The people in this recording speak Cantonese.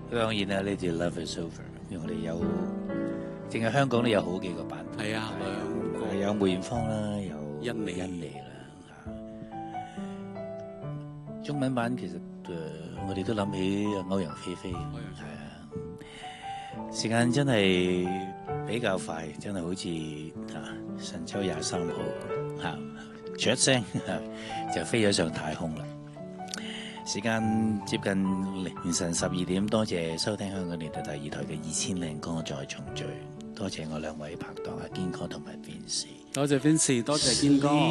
當然啦，呢條 Love Is Over，因為我哋有，淨係香港都有好幾個版本。 係啊，兩個有梅艷芳啦，有甄妮啦。中文版其實我哋都諗起歐陽菲菲。係啊，時間真係比較快，真係好似神舟23號啜一聲就飛咗上太空啦。時間接近凌晨12點，多謝收聽香港電台第2台嘅2000靚歌再重聚，多謝我兩位拍檔阿堅哥同埋 Vincy， 多謝 Vincy， 多謝堅哥。